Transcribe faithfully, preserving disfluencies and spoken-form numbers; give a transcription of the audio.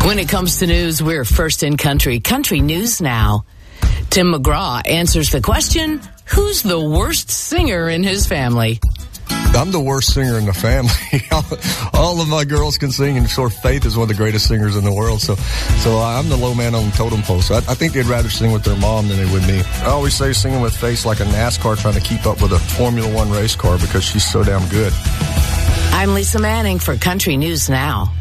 When it comes to news, we're first in country. Country News Now. Tim McGraw answers the question, who's the worst singer in his family? I'm the worst singer in the family. All of my girls can sing, and sure, Faith is one of the greatest singers in the world. So, so I'm the low man on the totem pole. So I, I think they'd rather sing with their mom than they would me. I always say singing with Faith's like a NASCAR trying to keep up with a Formula One race car because she's so damn good. I'm Lisa Manning for Country News Now.